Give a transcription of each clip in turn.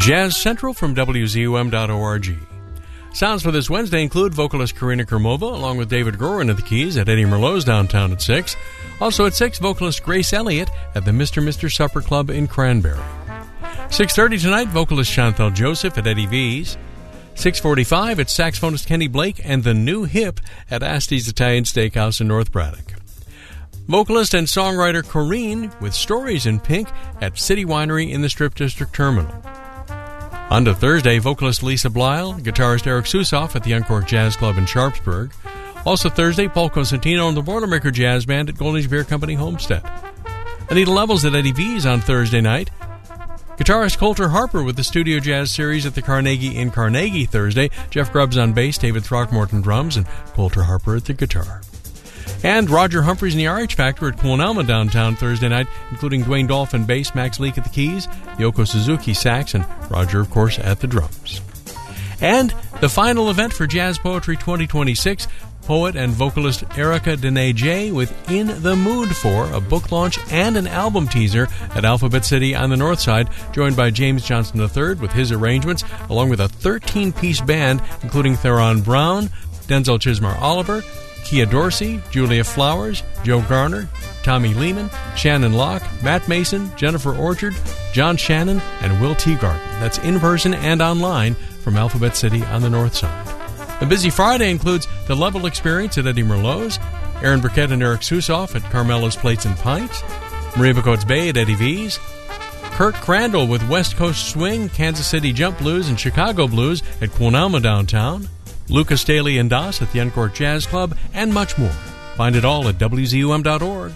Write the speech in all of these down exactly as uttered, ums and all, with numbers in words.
Jazz Central from W Z U M dot org. Sounds for this Wednesday include vocalist Karina Kermova, along with David Gorin at the keys at Eddie Merlot's downtown at six. Also at six, vocalist Grace Elliott at the Mister Mister Supper Club in Cranberry. six thirty tonight, vocalist Chantal Joseph at Eddie V's. six forty-five, it's saxophonist Kenny Blake and the New Hip at Asti's Italian Steakhouse in North Braddock. Vocalist and songwriter Corrine with Stories in Pink at City Winery in the Strip District Terminal. On to Thursday, vocalist Lisa Blyle, guitarist Eric Susoff at the Uncork Jazz Club in Sharpsburg. Also Thursday, Paul Cosentino and the Boilermaker Jazz Band at Golding's Beer Company, Homestead. Anita Levels at Eddie V's on Thursday night. Guitarist Coulter Harper with the Studio Jazz Series at the Carnegie in Carnegie Thursday. Jeff Grubbs on bass, David Throckmorton drums, and Coulter Harper at the guitar. And Roger Humphreys and the R H Factor at Cool Alma downtown Thursday night, including Dwayne Dolphin bass, Max Leak at the keys, Yoko Suzuki sax, and Roger, of course, at the drums. And the final event for Jazz Poetry twenty twenty-six, poet and vocalist Erica Dene J with In the Mood For, a book launch and an album teaser at Alphabet City on the North Side, joined by James Johnson the third with his arrangements, along with a thirteen-piece band, including Theron Brown, Denzel Chismar Oliver, Kia Dorsey, Julia Flowers, Joe Garner, Tommy Lehman, Shannon Locke, Matt Mason, Jennifer Orchard, John Shannon, and Will Teagarden. That's in person and online from Alphabet City on the North Side. A busy Friday includes the Level Experience at Eddie Merlot's, Aaron Burkett and Eric Susoff at Carmelo's Plates and Pints, Maria Bacotes Bay at Eddie V's, Kirk Crandall with West Coast Swing, Kansas City Jump Blues, and Chicago Blues at Quonalma downtown, Lucas Daly and Das at the Uncork Jazz Club, and much more. Find it all at W Z U M dot org.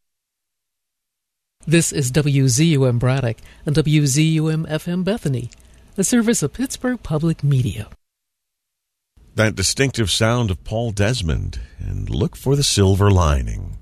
This is W Z U M Braddock and W Z U M F M Bethany, a service of Pittsburgh Public Media. That distinctive sound of Paul Desmond, and Look for the Silver Lining.